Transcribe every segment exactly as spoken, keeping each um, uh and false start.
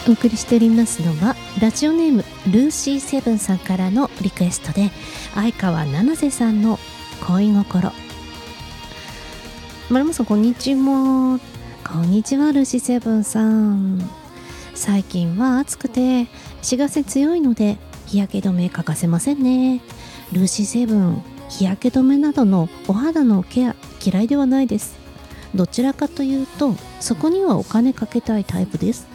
お送りしておりますのはラジオネームルーシーセブンさんからのリクエストで相川七瀬さんの恋心。丸山さんこんにちは。こんにちはルーシーセブンさん。最近は暑くて紫外線強いので日焼け止め欠かせませんね。ルーシーセブン、日焼け止めなどのお肌のケア嫌いではないです。どちらかというとそこにはお金かけたいタイプです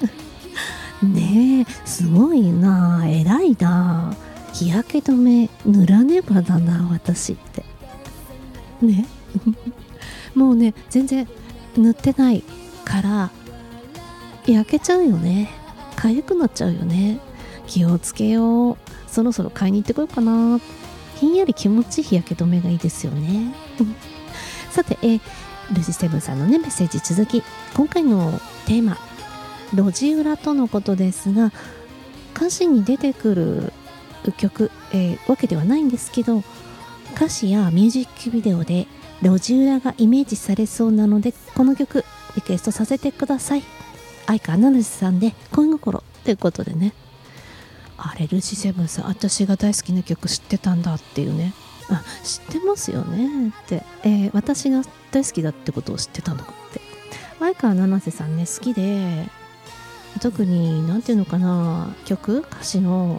ねえ、すごいな、偉いな。日焼け止め塗らねばだな私ってねもうね全然塗ってないから焼けちゃうよね。痒くなっちゃうよね。気をつけよう。そろそろ買いに行ってこようかな。ひんやり気持ちいい日焼け止めがいいですよねさて、えルジセブンさんのねメッセージ続き、今回のテーマ路地裏とのことですが、歌詞に出てくる曲、えー、わけではないんですけど、歌詞やミュージックビデオで路地裏がイメージされそうなのでこの曲リクエストさせてください。相川七瀬さんで恋心ということでね。あれルジセブンさん、私が大好きな曲知ってたんだっていうね。あ、知ってますよねって、えー、私が大好きだってことを知ってたのかって。相川七瀬さんね好きで、特になんていうのかな、曲歌詞の